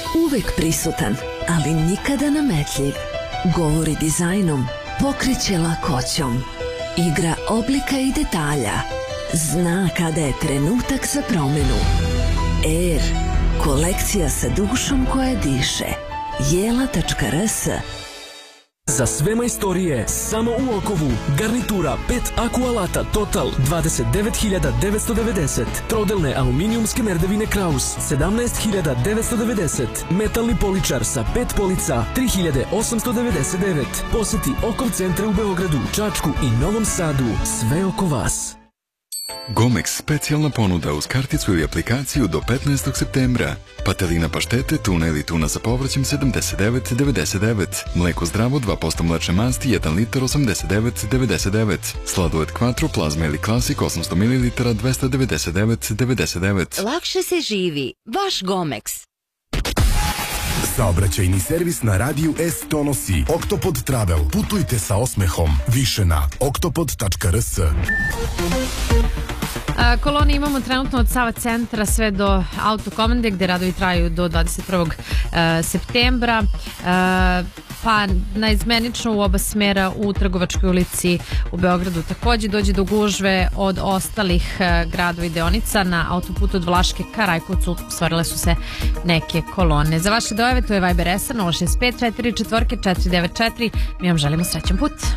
Uvek prisutan, ali nikada nametljiv. Govori dizajnom, pokreće lakoćom. Igra oblika i detalja. Zna kada je trenutak za promenu. Air, kolekcija sa dušom koja diše. Jela.rs. Za sve majstorije, samo u Okovu. Garnitura 5 aku alata Total 29.990. Trodelne aluminijumske merdevine Kraus 17.990. Metalni poličar sa 5 polica 3.899. Poseti Okov centre u Beogradu, Čačku i Novom Sadu. Sve oko vas. Gomex specijalna ponuda uz karticu ili aplikaciju do 15. septembra. Patelina paštete, tuna ili tuna sa povrćem 79,99. Mleko zdravo 2% mlečne masti 1 litar 89,99. Sladoled Quattro, plazma ili klasik 800 ml 299,99. Lakše se živi. Vaš Gomex. Saobraćajni servis na radiju S donosi Oktopod Travel. Putujte sa osmehom. Više na oktopod.rs. Kolone imamo trenutno od Sava centra sve do Autokomande gde radovi traju do 21. septembra, pa naizmenično u oba smera u Trgovačkoj ulici u Beogradu takođe dođe do gužve od ostalih gradova i deonica. Na autoputu od Vlaške ka Rajkovcu stvorile su se neke kolone. Za vaše dojave to je Viber S 065 44 494. Mi vam želimo srećan put.